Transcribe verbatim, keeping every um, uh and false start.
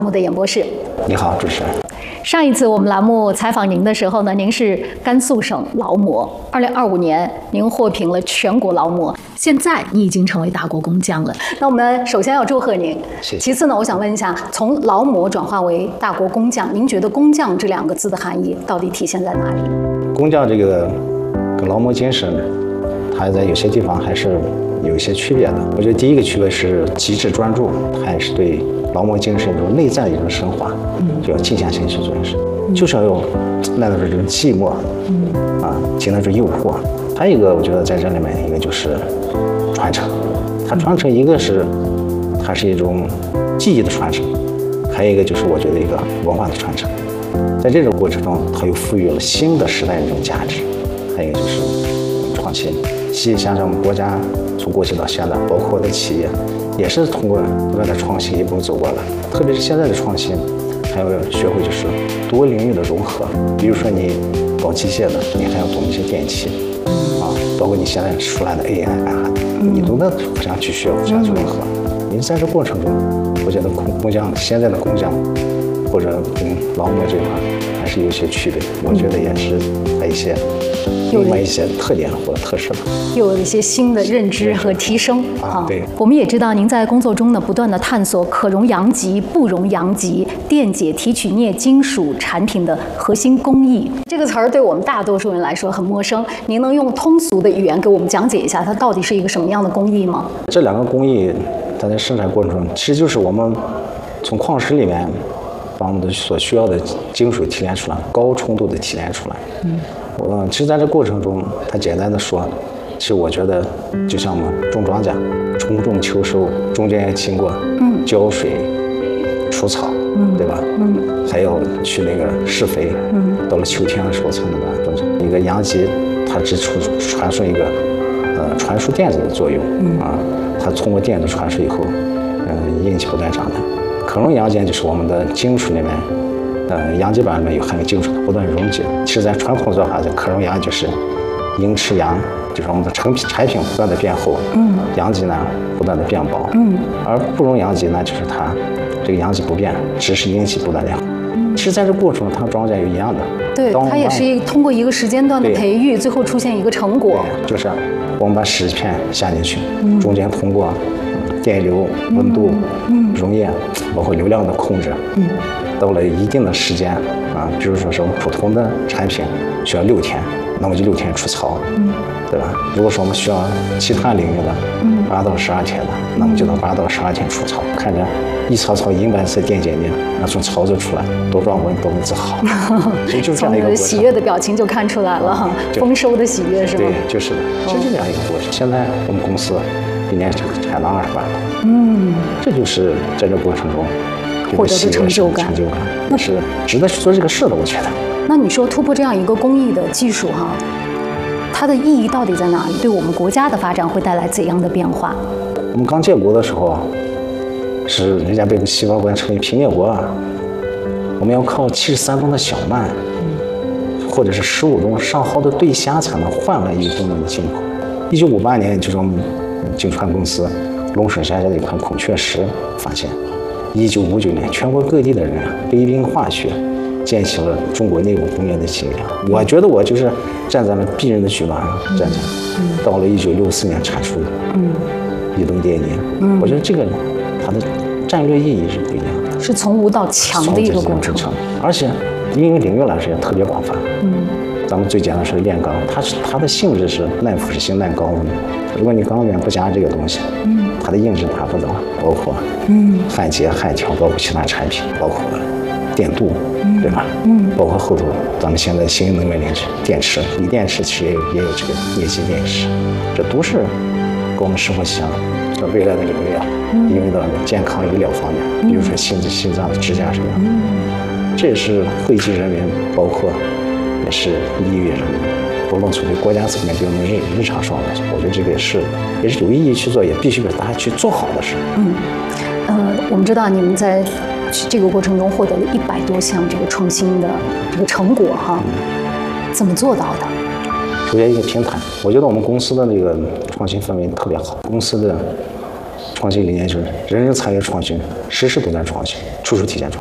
栏目的演播室， 你好，主持人。 上一次我们栏目采访您的时候呢，您是甘肃省劳模。二零二五年，您获评了全国劳模。现在你已经成为大国工匠了。那我们首先要祝贺您。 谢谢。 其次呢，我想问一下，从劳模转化为大国工匠，您觉得工匠这两个字的含义到底体现在哪里？ 工匠这个跟劳模精神，它在有些地方还是有一些区别的。我觉得第一个区别是极致专注，还是对劳模精神这种内在的一种升华，嗯，就要静下心去做事，嗯、就是要有耐得住这种寂寞，嗯，啊，经得住诱惑。还有一个，我觉得在这里面，一个就是传承。它传承，一个是它是一种记忆的传承，还有一个就是我觉得一个文化的传承。在这种过程中，它又赋予了新的时代的一种价值。还有一个就是创新。其实想想我们国家从过去到现在，包括我的企业，也是通过不断的创新一步步走过来。特别是现在的创新，还要学会就是多领域的融合。比如说你搞机械的，你还要懂一些电气，啊，包括你现在出来的 A I 啊，你都能互相去学，互相去融合。因为在这过程中，我觉得工工匠现在的工匠，或者跟劳模这块还是有些区别。我觉得也是在一些。另外一些特点或者特色吧， 又有一些新的认知和提升啊。对， 我们也知道您在工作中呢，不断的探索可溶阳极、不溶阳极、电解提取镍金属产品的核心工艺。这个词儿对我们大多数人来说很陌生，您能用通俗的语言给我们讲解一下，它到底是一个什么样的工艺吗？ 这两个工艺，它在生产过程中，其实就是我们从矿石里面把我们的所需要的金属提炼出来，高冲度的提炼出来。嗯。我其实在这过程中，他简单的说，其实我觉得就像我们种庄稼，春种秋收，中间也经过浇水、除草，嗯、对吧？嗯，还有去那个施肥，嗯，到了秋天的时候才能把种成。一个阳极，它只传传输一个呃传输电子的作用，嗯啊，它通过电子传输以后，嗯、呃，阴气不断长的。可溶阳间就是我们的金属里面。呃，阳极板里面有含有金属的不断溶解。其实，在传统做法，叫可溶阳，就是阴吃阳，就是我们的成品产品不断的变厚，嗯，阳极呢不断的变薄，嗯，而不溶阳极呢，就是它这个阳极不变，只是阴气不断变厚。嗯，其实在这过程中，它庄稼也一样的， 对，它也是一通过一个时间段的培育，最后出现一个成果。 就是我们把石片下进去，嗯、中间通过电流、温度、嗯、溶液，包括流量的控制，嗯。到了一定的时间啊，比如说是我们普通的产品需要六天，那么就六天出槽，嗯，对吧？如果说我们需要其他领域的，嗯，八到十二天的，那么就到八到十二天出槽。看着一槽槽银白色电解面，那从槽子出来，多壮观，多么自豪！所以就是这样一个过程。 从喜悦的表情就看出来了哈，丰收的喜悦是吗？ 对，就是的，就是这样一个过程。现在我们公司一年产能二十万， 嗯， 这就是在这过程中。 获得的成就感， 成就感，那是值得去做这个事的，我觉得。 那你说突破这样一个工艺的技术哈，它的意义到底在哪里？对我们国家的发展会带来怎样的变化？ 我们刚建国的时候，是人家被西方国家称为贫业国啊，我们要靠七十三吨的小麦，嗯、或者是十五吨上号的对虾才能换来一吨的进口。一九五八年，这种金川公司龙水山下的一块孔雀石发现。一九五九年，全国各地的人雷兵化学建起了中国内务工业的脊梁。我觉得我就是站在了鄙人的巨马上站着。嗯、到了一九六四年产出一吨电解，嗯、我觉得这个它的战略意义是不一样的， 是从无到强的一个过程。 而且应用领域来说也特别广泛。嗯，咱们最简单是炼钢，它是它的性质是耐腐蚀性、耐高温。如果你钢源不加这个东西，嗯。它的硬质达不到，包括嗯焊接、焊条，包括其他产品，包括电镀，嗯、对吧？嗯，包括后头咱们现在新能源领域电池，锂电池其实也有也有这个镍基电池，这都是跟我们生活相在未来的领域啊，应用到健康医疗方面，比如说心心脏的支架什么的，嗯、这也是惠及人民，包括也是利于人民。不论从国家层面对我们日日常生活来说，我觉得这个也是也是有意义去做，也必须给大家去做好的事。 嗯，呃，我们知道你们在这个过程中获得了一百多项这个创新的这个成果哈，嗯、怎么做到的？ 首先一个平台，我觉得我们公司的那个创新氛围特别好，公司的创新理念就是人人参与创新，时时都在创新，处处体现创新。